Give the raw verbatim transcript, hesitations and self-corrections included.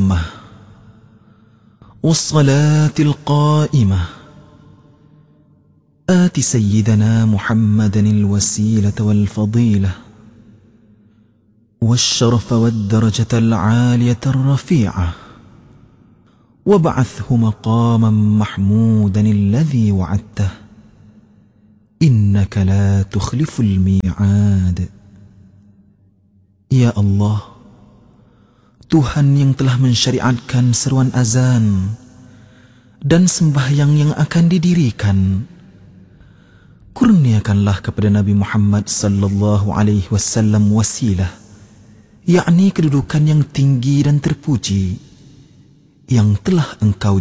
التامة والصلاة القائمة آت سيدنا محمدا الوسيلة والفضيلة والشرف والدرجة العالية الرفيعة وابعثه مقاما محمودا الذي وعدته إنك لا تخلف الميعاد. Ya Allah, Tuhan yang telah mensyariatkan seruan azan dan sembahyang yang akan didirikan, kurniakanlah kepada Nabi Muhammad sallallahu alaihi wasallam wasilah, yakni kedudukan yang tinggi dan terpuji yang telah Engkau